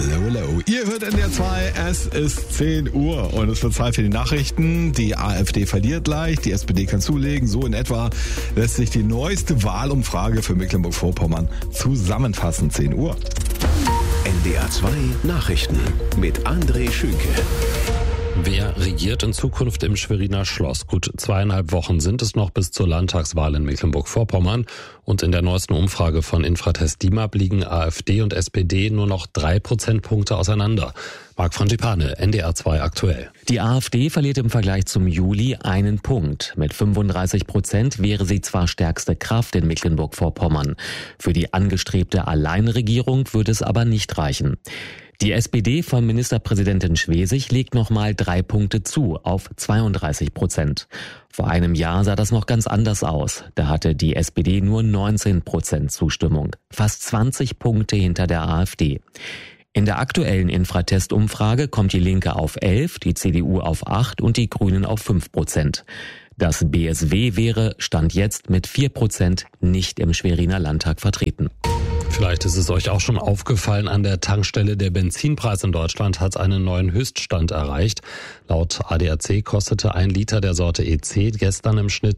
Hello. Ihr hört NDR 2, es ist 10 Uhr und es wird Zeit für die Nachrichten. Die AfD verliert leicht, die SPD kann zulegen. So in etwa lässt sich die neueste Wahlumfrage für Mecklenburg-Vorpommern zusammenfassen. 10 Uhr. NDR 2 Nachrichten mit André Schünke. Wer regiert in Zukunft im Schweriner Schloss? Gut 2,5 Wochen sind es noch bis zur Landtagswahl in Mecklenburg-Vorpommern. Und in der neuesten Umfrage von Infratest DIMAP liegen AfD und SPD nur noch 3 Prozentpunkte auseinander. Marc Frangipane, NDR 2 aktuell. Die AfD verliert im Vergleich zum Juli 1 Punkt. Mit 35% wäre sie zwar stärkste Kraft in Mecklenburg-Vorpommern. Für die angestrebte Alleinregierung würde es aber nicht reichen. Die SPD von Ministerpräsidentin Schwesig legt nochmal 3 Punkte zu auf 32%. Vor einem Jahr sah das noch ganz anders aus. Da hatte die SPD nur 19% Zustimmung, fast 20 Punkte hinter der AfD. In der aktuellen Infratest-Umfrage kommt die Linke auf 11, die CDU auf 8 und die Grünen auf 5%. Das BSW wäre, Stand jetzt, mit 4% nicht im Schweriner Landtag vertreten. Vielleicht ist es euch auch schon aufgefallen, an der Tankstelle der Benzinpreis in Deutschland hat einen neuen Höchststand erreicht. Laut ADAC kostete 1 Liter der Sorte EC gestern im Schnitt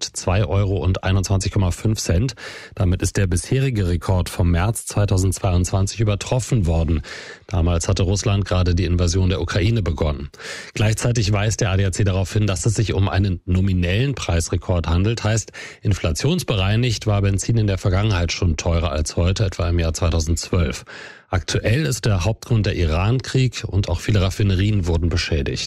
2,21,5 €. Damit ist der bisherige Rekord vom März 2022 übertroffen worden. Damals hatte Russland gerade die Invasion der Ukraine begonnen. Gleichzeitig weist der ADAC darauf hin, dass es sich um einen nominellen Preisrekord handelt. Heißt, inflationsbereinigt war Benzin in der Vergangenheit schon teurer als heute, etwa im Jahr 2012. Aktuell ist der Hauptgrund der Iran-Krieg und auch viele Raffinerien wurden beschädigt.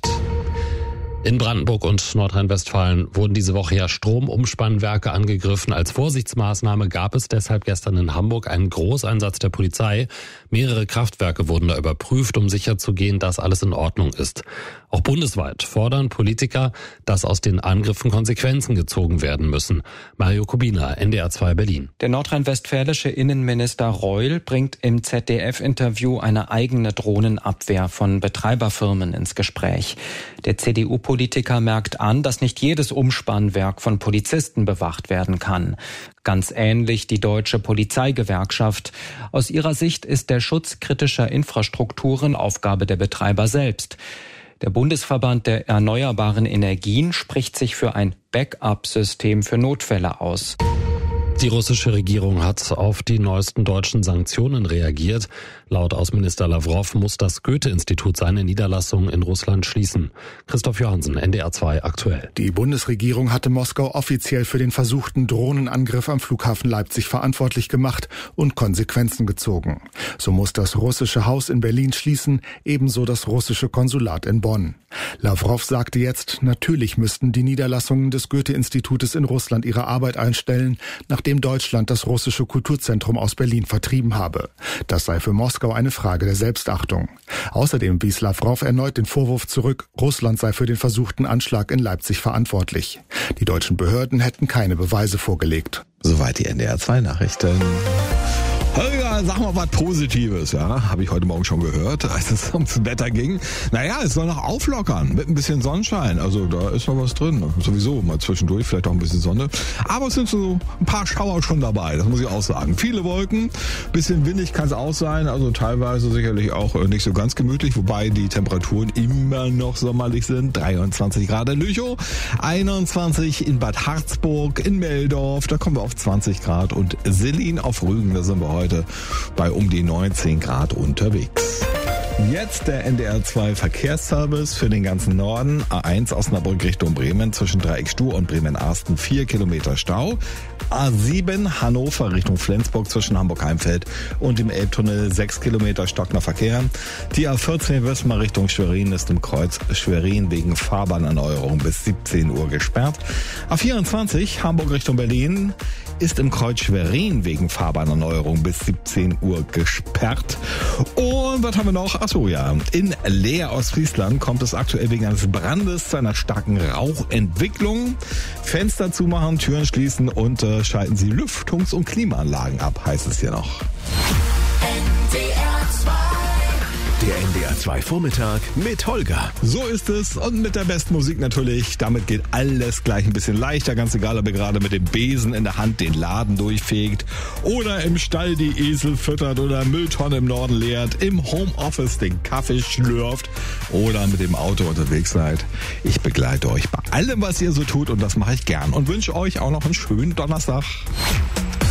In Brandenburg und Nordrhein-Westfalen wurden diese Woche ja Stromumspannwerke angegriffen. Als Vorsichtsmaßnahme gab es deshalb gestern in Hamburg einen Großeinsatz der Polizei. Mehrere Kraftwerke wurden da überprüft, um sicherzugehen, dass alles in Ordnung ist. Auch bundesweit fordern Politiker, dass aus den Angriffen Konsequenzen gezogen werden müssen. Mario Kubina, NDR 2 Berlin. Der nordrhein-westfälische Innenminister Reul bringt im ZDF-Interview eine eigene Drohnenabwehr von Betreiberfirmen ins Gespräch. Der CDU-Politiker merkt an, dass nicht jedes Umspannwerk von Polizisten bewacht werden kann. Ganz ähnlich die Deutsche Polizeigewerkschaft. Aus ihrer Sicht ist der Schutz kritischer Infrastrukturen Aufgabe der Betreiber selbst. Der Bundesverband der erneuerbaren Energien spricht sich für ein Backup-System für Notfälle aus. Die russische Regierung hat auf die neuesten deutschen Sanktionen reagiert. Laut Außenminister Lavrov muss das Goethe-Institut seine Niederlassungen in Russland schließen. Christoph Johansen, NDR 2 aktuell. Die Bundesregierung hatte Moskau offiziell für den versuchten Drohnenangriff am Flughafen Leipzig verantwortlich gemacht und Konsequenzen gezogen. So muss das russische Haus in Berlin schließen, ebenso das russische Konsulat in Bonn. Lavrov sagte jetzt, natürlich müssten die Niederlassungen des Goethe-Institutes in Russland ihre Arbeit einstellen, nachdem Deutschland das russische Kulturzentrum aus Berlin vertrieben habe. Das sei für Moskau eine Frage der Selbstachtung. Außerdem wies Lavrov erneut den Vorwurf zurück, Russland sei für den versuchten Anschlag in Leipzig verantwortlich. Die deutschen Behörden hätten keine Beweise vorgelegt. Soweit die NDR 2 Nachrichten. Holger, sag mal was Positives, ja, habe ich heute Morgen schon gehört, als es ums Wetter ging. Naja, es soll noch auflockern mit ein bisschen Sonnenschein, also da ist noch was drin, sowieso mal zwischendurch, vielleicht auch ein bisschen Sonne. Aber es sind so ein paar Schauer schon dabei, das muss ich auch sagen. Viele Wolken, bisschen windig kann es auch sein, also teilweise sicherlich auch nicht so ganz gemütlich, wobei die Temperaturen immer noch sommerlich sind. 23 Grad in Lüchow, 21 in Bad Harzburg, in Meldorf, da kommen wir auf 20 Grad und Sellin auf Rügen, da sind wir heute bei um die 19 Grad unterwegs. Jetzt der NDR 2 Verkehrsservice für den ganzen Norden. A1 Osnabrück Richtung Bremen zwischen Dreieckstuhl und Bremen-Arsten 4 Kilometer Stau. A7 Hannover Richtung Flensburg zwischen Hamburg-Heimfeld und dem Elbtunnel 6 Kilometer stockender Verkehr. Die A14 Wismar Richtung Schwerin ist im Kreuz Schwerin wegen Fahrbahnerneuerung bis 17 Uhr gesperrt. A24 Hamburg Richtung Berlin ist im Kreuz Schwerin wegen Fahrbahnerneuerung bis 17 Uhr gesperrt. Und was haben wir noch? Achso, ja. In Leer Ostfriesland kommt es aktuell wegen eines Brandes zu einer starken Rauchentwicklung. Fenster zumachen, Türen schließen und schalten Sie Lüftungs- und Klimaanlagen ab, heißt es hier noch. Der NDR 2 Vormittag mit Holger. So ist es und mit der besten Musik natürlich. Damit geht alles gleich ein bisschen leichter. Ganz egal, ob ihr gerade mit dem Besen in der Hand den Laden durchfegt oder im Stall die Esel füttert oder Mülltonne im Norden leert, im Homeoffice den Kaffee schlürft oder mit dem Auto unterwegs seid. Ich begleite euch bei allem, was ihr so tut und das mache ich gern und wünsche euch auch noch einen schönen Donnerstag.